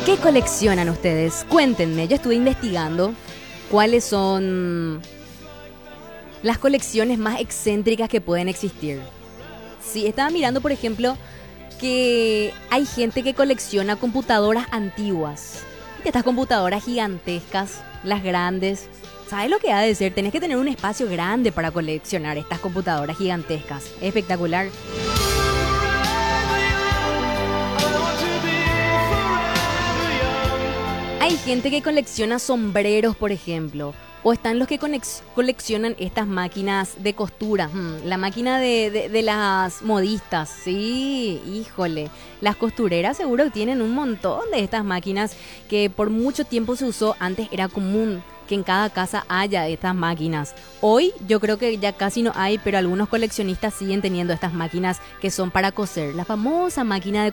¿Qué coleccionan ustedes? Cuéntenme, yo estuve investigando cuáles son las colecciones más excéntricas que pueden existir. Sí, estaba mirando, por ejemplo, que hay gente que colecciona computadoras antiguas. Estas computadoras gigantescas, las grandes. ¿Sabes lo que ha de ser? Tenés que tener un espacio grande para coleccionar estas computadoras gigantescas. Espectacular. Hay gente que colecciona sombreros, por ejemplo. O están los que coleccionan estas máquinas de costura. La máquina de las modistas. Sí, híjole. Las costureras seguro tienen un montón de estas máquinas que por mucho tiempo se usó. Antes era común que en cada casa haya estas máquinas. Hoy yo creo que ya casi no hay, pero algunos coleccionistas siguen teniendo estas máquinas que son para coser. La famosa máquina de